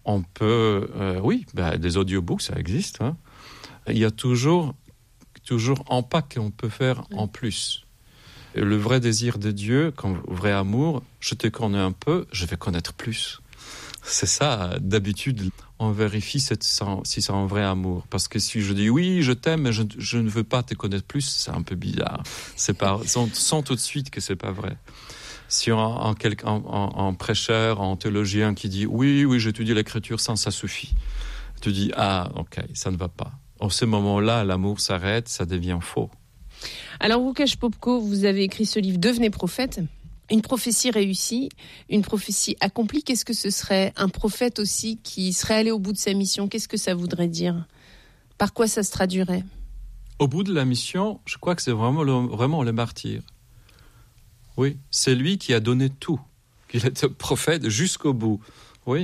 On peut, des audiobooks, ça existe. Hein. Il y a toujours un pas qu'on peut faire en plus. Et le vrai désir de Dieu, comme vrai amour, je te connais un peu, je vais connaître plus. C'est ça, d'habitude, on vérifie si c'est un vrai amour. Parce que si je dis oui, je t'aime, mais je ne veux pas te connaître plus, c'est un peu bizarre. On sent tout de suite que c'est pas vrai. Si un prêcheur, un théologien qui dit oui, j'étudie l'écriture, ça suffit. Tu dis ok, ça ne va pas. En ce moment-là, l'amour s'arrête, ça devient faux. Alors, Łukasz Popko, vous avez écrit ce livre « Devenez prophète ». Une prophétie réussie, une prophétie accomplie. Qu'est-ce que ce serait un prophète aussi qui serait allé au bout de sa mission? Qu'est-ce que ça voudrait dire? Par quoi ça se traduirait? Au bout de la mission, je crois que c'est vraiment le martyr. Oui, c'est lui qui a donné tout. Il était prophète jusqu'au bout. Oui.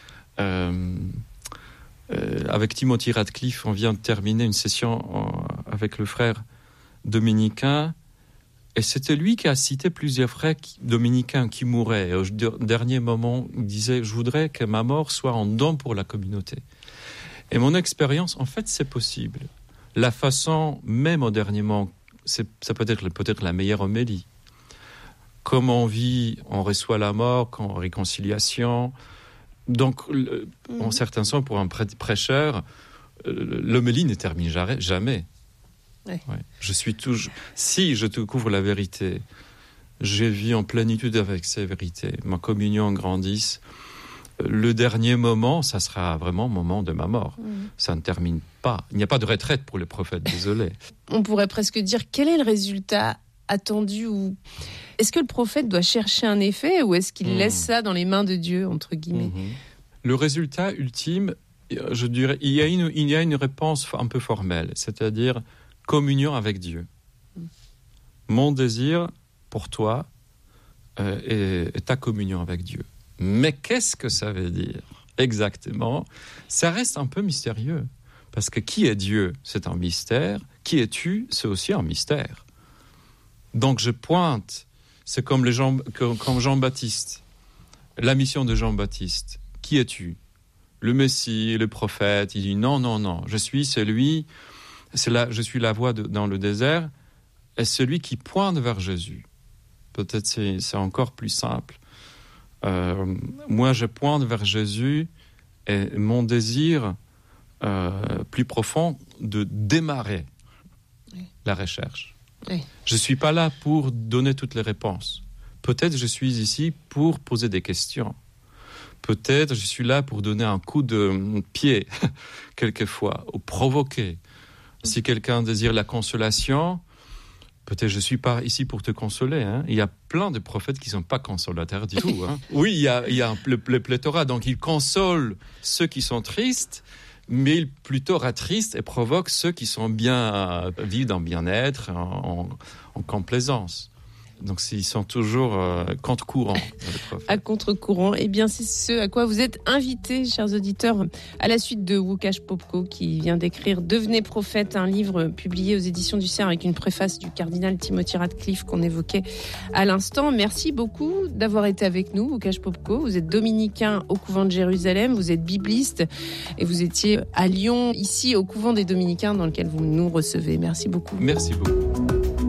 Avec Timothy Radcliffe, on vient de terminer une session avec le frère dominicain. Et c'était lui qui a cité plusieurs frères dominicains qui mouraient. Et au dernier moment, il disait « Je voudrais que ma mort soit en don pour la communauté ». Et mon expérience, en fait, c'est possible. La façon, même au dernier moment, ça peut être la meilleure homélie. Comme on vit, on reçoit la mort, en réconciliation. Donc, en certains sens, pour un prêcheur, l'homélie ne termine jamais. Ouais. Je suis toujours. Si je te couvre la vérité, j'ai vu en plénitude avec ces vérités. Ma communion grandisse. Le dernier moment, ça sera vraiment le moment de ma mort. Ça ne termine pas. Il n'y a pas de retraite pour les prophètes, désolé. On pourrait presque dire quel est le résultat attendu ou est-ce que le prophète doit chercher un effet ou est-ce qu'il laisse ça dans les mains de Dieu, entre guillemets? Le résultat ultime, je dirais, il y a une réponse un peu formelle, c'est-à-dire communion avec Dieu. Mon désir pour toi est ta communion avec Dieu. Mais qu'est-ce que ça veut dire exactement? Ça reste un peu mystérieux. Parce que qui est Dieu? C'est un mystère. Qui es-tu? C'est aussi un mystère. Donc je pointe, c'est comme Jean-Baptiste. La mission de Jean-Baptiste. Qui es-tu? Le Messie, le prophète. Il dit non, je suis celui... je suis la voix dans le désert, et celui qui pointe vers Jésus. Peut-être c'est encore plus simple. Moi, je pointe vers Jésus, et mon désir plus profond de démarrer la recherche. Oui. Je ne suis pas là pour donner toutes les réponses. Peut-être je suis ici pour poser des questions. Peut-être je suis là pour donner un coup de pied, quelquefois, ou provoquer. Si quelqu'un désire la consolation, peut-être je ne suis pas ici pour te consoler. Hein. Il y a plein de prophètes qui ne sont pas consolateurs du tout. Hein. Oui, il y a le pléthora. Donc, il console ceux qui sont tristes, mais il plutôt rattriste et provoque ceux qui sont vivent dans bien-être, en complaisance. Donc, ils sont toujours contre-courant. À contre-courant. Eh bien, c'est ce à quoi vous êtes invités, chers auditeurs, à la suite de Łukasz Popko, qui vient d'écrire « Devenez prophète », un livre publié aux éditions du CERF avec une préface du cardinal Timothy Radcliffe qu'on évoquait à l'instant. Merci beaucoup d'avoir été avec nous, Łukasz Popko. Vous êtes dominicain au couvent de Jérusalem, vous êtes bibliste et vous étiez à Lyon, ici, au couvent des dominicains dans lequel vous nous recevez. Merci beaucoup. Merci beaucoup.